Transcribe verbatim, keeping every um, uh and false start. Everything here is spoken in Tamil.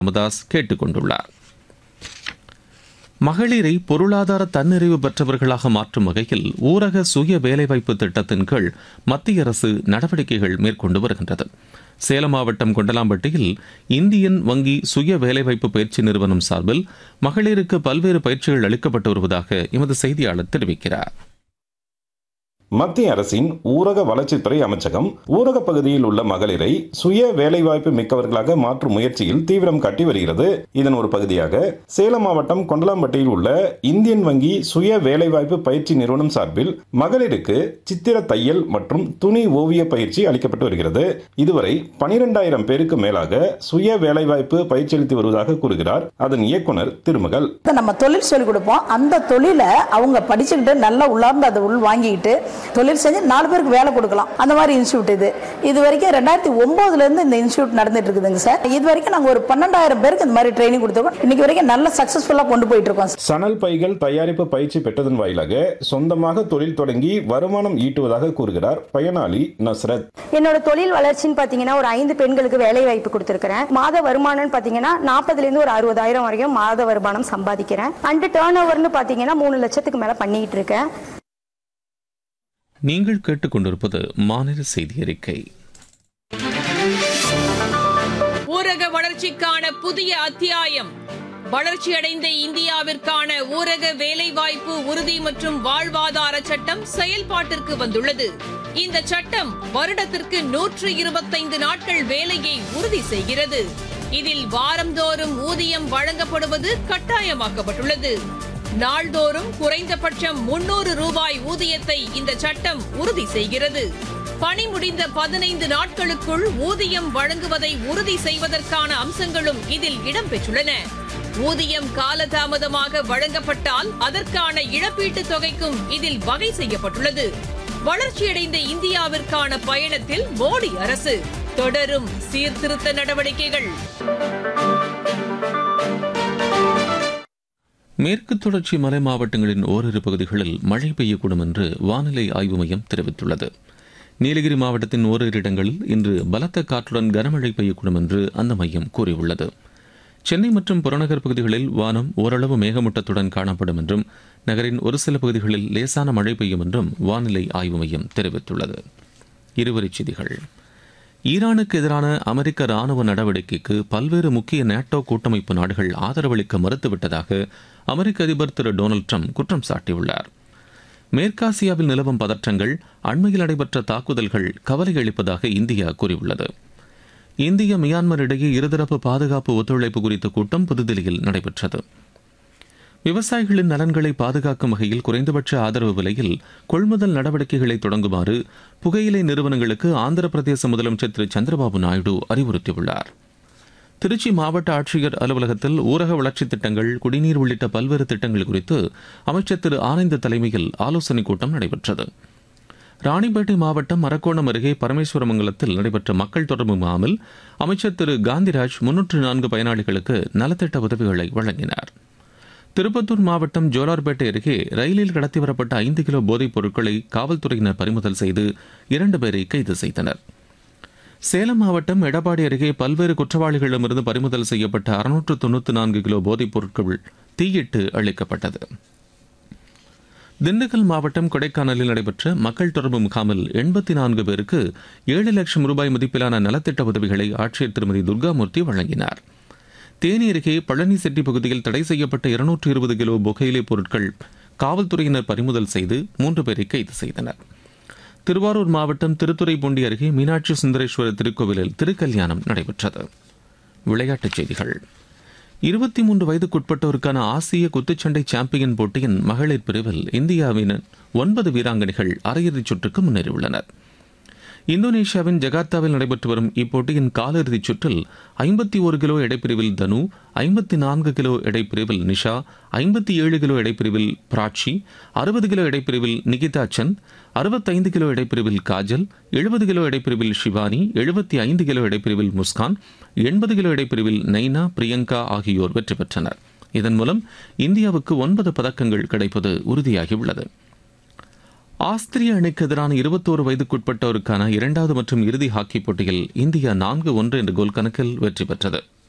ராமதாஸ் கேட்டுக் கொண்டுள்ளார். மகளிரை பொருளாதார தன்னிறைவு பெற்றவர்களாக மாற்றும் வகையில் ஊரக சுய வேலைவாய்ப்பு திட்டத்தின் கீழ் மத்திய அரசு நடவடிக்கைகள் மேற்கொண்டு வருகின்றது. சேலம் மாவட்டம் கொண்டலாம்பட்டியில் இந்தியன் வங்கி சுய வேலைவாய்ப்பு பயிற்சி நிறுவனம் சார்பில் மகளிருக்கு பல்வேறு பயிற்சிகள் அளிக்கப்பட்டு வருவதாக எமது செய்தியாளர் தெரிவிக்கிறார். மத்திய அரசின் ஊரக வளர்ச்சித்துறை அமைச்சகம் ஊரக பகுதியில் உள்ள மகளிரை சுய வேலைவாய்ப்பு மிக்கவர்களாக மாற்றும் முயற்சியில் தீவிரம் காட்டி வருகிறது. இதன் ஒரு பகுதியாக சேலம் மாவட்டம் கொண்டலாம்பட்டியில் உள்ள இந்தியன் வங்கி சுய வேலைவாய்ப்பு பயிற்சி நிறுவனம் சார்பில் மகளிருக்கு சித்திர தையல் மற்றும் துணி ஓவிய பயிற்சி அளிக்கப்பட்டு வருகிறது. இதுவரை பனிரெண்டாயிரம் பேருக்கு மேலாக சுய வேலைவாய்ப்பு பயிற்சி அளித்து வருவதாக கூறுகிறார் அதன் இயக்குனர் திருமகள். நம்ம தொழில் சொல்லிக் கொடுப்போம். அந்த தொழிலை அவங்க படிச்சுக்கிட்டு நல்லா உள்ளார்ந்து அதை உள் வாங்கிக்கிட்டு தொழில் செஞ்சு நாலு பேருக்கு வேலை கொடுக்கலாம். அந்த மாதிரி இன்ஸ்டியூட் இது இது வரைக்கும் ரெண்டாயிரத்தி ஒன்பதுல இருந்து இந்த இன்ஸ்டியூட் நடந்துட்டு இருக்குதுங்க சார். இது வரைக்கும் நாங்க ஒரு பன்னெண்டாயிரம் பேருக்கு இந்த மாதிரி ட்ரைனிங் கொடுத்துருக்கோம். இன்னைக்கு வரைக்கும் நல்ல சக்சஸ்ஃபுல்லா கொண்டு போயிட்டு இருக்கோம். சணல் பைகள் தயாரிப்பு பயிற்சி பெற்றதன் வாயிலாக சொந்தமாக தொழில் தொடங்கி வருமானம் ஈட்டுவதாக கூறுகிறார் பயனாளி நஸ்ரத். என்னோட தொழில் வளர்ச்சின்னு பாத்தீங்கன்னா ஒரு ஐந்து பெண்களுக்கு வேலை வாய்ப்பு கொடுத்திருக்கிறேன். மாத வருமானம் பாத்தீங்கன்னா நாற்பதுல இருந்து ஒரு அறுபதாயிரம் வரைக்கும் மாத வருமானம் சம்பாதிக்கிறேன். அண்ட் டர்ன் ஓவர்னு பாத்தீங்கன்னா மூணு லட்சத்துக்கு மேல பண்ணிட்டு இருக்கேன். நீங்கள் கேட்டுக்கொண்டிருப்பது மாநில செய்தி அறிக்கை. ஊரக வளர்ச்சிக்கான புதிய அத்தியாயம். வளர்ச்சியடைந்த இந்தியாவிற்கான ஊரக வேலைவாய்ப்பு உறுதி மற்றும் வாழ்வாதார சட்டம் செயல்பாட்டிற்கு வந்துள்ளது. இந்த சட்டம் வருடத்திற்கு நூற்று இருபத்தைந்து நாட்கள் வேலையை உறுதி செய்கிறது. இதில் வாரந்தோறும் ஊதியம் வழங்கப்படுவது கட்டாயமாக்கப்பட்டுள்ளது. நாள்தோறும் குறைந்தபட்சம் முன்னூறு ரூபாய் ஊதியத்தை இந்த சட்டம் உறுதி செய்கிறது. பணி முடிந்த பதினைந்து நாட்களுக்குள் ஊதியம் வழங்குவதை உறுதி செய்வதற்கான அம்சங்களும் இதில் இடம்பெற்றுள்ளன. ஊதியம் காலதாமதமாக வழங்கப்பட்டால் அதற்கான இழப்பீட்டுத் தொகைக்கும் இதில் வகை செய்யப்பட்டுள்ளது. வளர்ச்சியடைந்த இந்தியாவிற்கான பயணத்தில் மோடி அரசு தொடரும் சீர்திருத்த நடவடிக்கைகள். மேற்கு தொடர்ச்சி மலை மாவட்டங்களின் ஓரிரு பகுதிகளில் மழை பெய்யக்கூடும் என்று வானிலை ஆய்வு மையம் தெரிவித்துள்ளது. நீலகிரி மாவட்டத்தின் ஓரிரு இடங்களில் இன்று பலத்த காற்றுடன் கனமழை பெய்யக்கூடும் என்று அந்த மையம் கூறியுள்ளது. சென்னை மற்றும் புறநகர் பகுதிகளில் வானம் ஓரளவு மேகமூட்டத்துடன் காணப்படும் என்றும் நகரின் ஒரு சில பகுதிகளில் லேசான மழை பெய்யும் என்றும் வானிலை ஆய்வு மையம் தெரிவித்துள்ளது. இருவரிச் செய்திகள். ஈரானுக்கு எதிரான அமெரிக்க ராணுவ நடவடிக்கைக்கு பல்வேறு முக்கிய நேட்டோ கூட்டமைப்பு நாடுகள் ஆதரவளிக்க மறுத்துவிட்டதாக அமெரிக்க அதிபர் திரு டொனால்டு ட்ரம்ப் குற்றம் சாட்டியுள்ளார். மேற்காசியாவில் நிலவும் பதற்றங்கள், அண்மையில் நடைபெற்ற தாக்குதல்கள் கவலை அளிப்பதாக இந்தியா கூறியுள்ளது. இந்திய மியான்மர் இடையே இருதரப்பு பாதுகாப்பு ஒத்துழைப்பு குறித்த கூட்டம் புதுதில்லியில் நடைபெற்றது. விவசாயிகளின் நலன்களை பாதுகாக்கும் வகையில் குறைந்தபட்ச ஆதரவு விலையில் கொள்முதல் நடவடிக்கைகளை தொடங்குமாறு புகையிலை நிறுவனங்களுக்கு ஆந்திர பிரதேச முதலமைச்சர் திரு சந்திரபாபு நாயுடு அறிவுறுத்தியுள்ளார். திருச்சி மாவட்ட ஆட்சியர் அலுவலகத்தில் ஊரக வளர்ச்சித் திட்டங்கள், குடிநீர் உள்ளிட்ட பல்வேறு திட்டங்கள் குறித்து அமைச்சர் திரு ஆனந்த் தலைமையில் ஆலோசனைக் கூட்டம் நடைபெற்றது. ராணிப்பேட்டை மாவட்டம் அரக்கோணம் அருகே பரமேஸ்வரமங்கலத்தில் நடைபெற்ற மக்கள் தொடர்பு முகாமில் அமைச்சர் திரு காந்திராஜ் முன்னூற்று நான்கு பயனாளிகளுக்கு நலத்திட்ட உதவிகளை வழங்கினார். திருப்பத்தூர் மாவட்டம் ஜோலார்பேட்டை அருகே ரயிலில் கடத்தி வரப்பட்ட ஐந்து கிலோ போதைப் பொருட்களை காவல்துறையினர் பறிமுதல் செய்து இரண்டு பேரை கைது செய்தனர். சேலம் மாவட்டம் எடப்பாடி அருகே பல்வேறு குற்றவாளிகளிடமிருந்து பறிமுதல் செய்யப்பட்ட அறுநூற்று தொன்னூற்று நான்கு கிலோ போதைப் பொருட்கள் தீயிட்டு அளிக்கப்பட்டது. திண்டுக்கல் மாவட்டம் கொடைக்கானலில் நடைபெற்ற மக்கள் தொடர்பு முகாமில் எண்பத்தி நான்கு பேருக்கு ஏழு லட்சம் ரூபாய் மதிப்பிலான நலத்திட்ட உதவிகளை ஆட்சியர் திருமதி துர்காமூர்த்தி வழங்கினார். தேனி அருகே பழனி செட்டி பகுதியில் தடை செய்யப்பட்ட இருநூற்று இருபது கிலோ புகையிலை பொருட்கள் காவல்துறையினர் பறிமுதல் செய்து மூன்று பேரை கைது செய்தனர். திருவாரூர் மாவட்டம் திருத்துறைப்பூண்டி அருகே மீனாட்சி சுந்தரேஸ்வரர் திருக்கோவிலில் திருக்கல்யாணம் நடைபெற்றது. விளையாட்டுச் செய்திகள். இருபத்தி மூன்று வயதுக்குட்பட்டோருக்கான ஆசிய குத்துச்சண்டை சாம்பியன் போட்டியின் மகளிர் பிரிவில் இந்தியாவின் ஒன்பது வீராங்கனைகள் அரையிறுதிச் சுற்றுக்கு முன்னேறியுள்ளனர். இந்தோனேஷியாவின் ஜகார்த்தாவில் நடைபெற்று வரும் இப்போட்டியின் காலிறுதிச் சுற்றில் ஐம்பத்தி ஒரு கிலோ எடைப்பிரிவில் தனு, ஐம்பத்தி நான்கு கிலோ எடைப்பிரிவில் நிஷா, ஐம்பத்தி ஏழு கிலோ எடைப்பிரிவில் பிராச்சி, அறுபது கிலோ எடைப்பிரிவில் நிகிதா சந்த், அறுபத்தைந்து கிலோ எடைப்பிரிவில் காஜல், எழுபது கிலோ எடைப்பிரிவில் ஷிவானி, எழுபத்தி ஐந்து கிலோ எடைப்பிரிவில் முஸ்கான், எண்பது கிலோ எடைப்பிரிவில் நைனா, பிரியங்கா ஆகியோர் வெற்றி பெற்றனர். இதன் மூலம் இந்தியாவுக்கு ஒன்பது பதக்கங்கள் கிடைப்பது உறுதியாகியுள்ளது. ஆஸ்திரிய அணிக்கு எதிரான இருபத்தோரு வயதுக்குட்பட்டோருக்கான இரண்டாவது மற்றும் இறுதி ஹாக்கி போட்டியில் இந்தியா நான்கு ஒன்று என்ற கோல் கணக்கில் வெற்றி பெற்றது.